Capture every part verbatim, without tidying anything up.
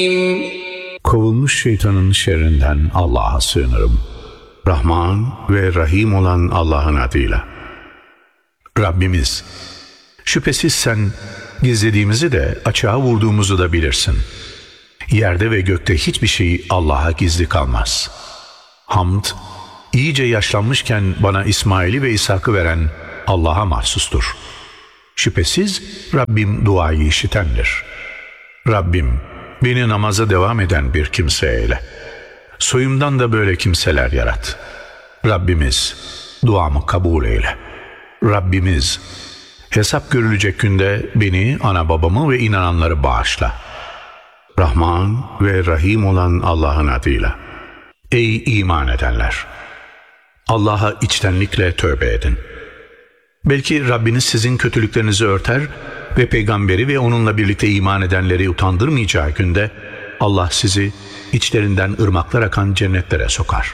Kovulmuş şeytanın şerrinden Allah'a sığınırım. Rahman ve Rahim olan Allah'ın adıyla. Rabbimiz, şüphesiz sen gizlediğimizi de açığa vurduğumuzu da bilirsin. Yerde ve gökte hiçbir şey Allah'a gizli kalmaz. Hamd, iyice yaşlanmışken bana İsmail'i ve İshak'ı veren Allah'a mahsustur. Şüphesiz Rabbim duayı işitendir. Rabbim, beni namaza devam eden bir kimse eyle. Soyumdan da böyle kimseler yarat. Rabbimiz, duamı kabul eyle. Rabbimiz, hesap görülecek günde beni, ana babamı ve inananları bağışla. Rahman ve Rahim olan Allah'ın adıyla. Ey iman edenler! Allah'a içtenlikle tövbe edin. Belki Rabbiniz sizin kötülüklerinizi örter ve peygamberi ve onunla birlikte iman edenleri utandırmayacağı günde Allah sizi içlerinden ırmaklar akan cennetlere sokar.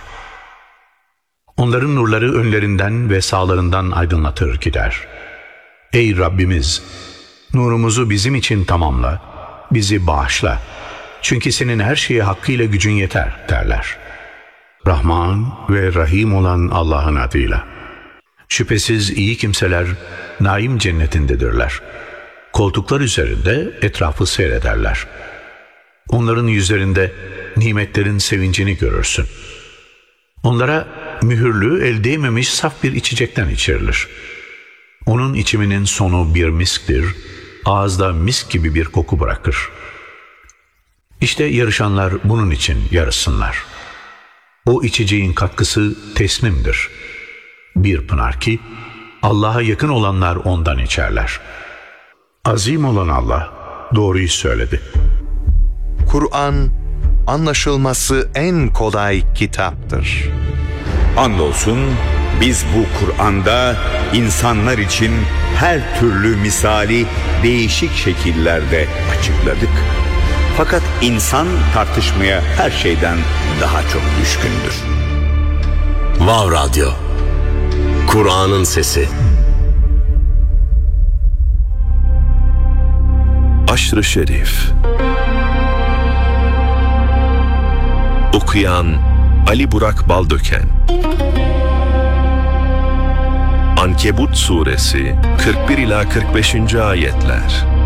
Onların nurları önlerinden ve sağlarından aydınlatır gider. Ey Rabbimiz! Nurumuzu bizim için tamamla, bizi bağışla. Çünkü senin her şeye hakkıyla gücün yeter derler. Rahman ve Rahim olan Allah'ın adıyla. Şüphesiz iyi kimseler naim cennetindedirler. Koltuklar üzerinde etrafı seyrederler. Onların yüzlerinde nimetlerin sevincini görürsün. Onlara mühürlü, el değmemiş saf bir içecekten içirilir. Onun içiminin sonu bir misktir, ağızda misk gibi bir koku bırakır. İşte yarışanlar bunun için yarışsınlar. O içeceğin katkısı teslimdir. Bir pınar ki Allah'a yakın olanlar ondan içerler. Azim olan Allah doğruyu söyledi. Kur'an, anlaşılması en kolay kitaptır. Andolsun biz bu Kur'an'da insanlar için her türlü misali değişik şekillerde açıkladık. Fakat insan tartışmaya her şeyden daha çok düşkündür. Vav Radyo, Kur'an'ın sesi. Aşr-ı Şerif. Okuyan Ali Burak Baldöken. Ankebut Suresi kırk bir ila kırk beşinci ayetler.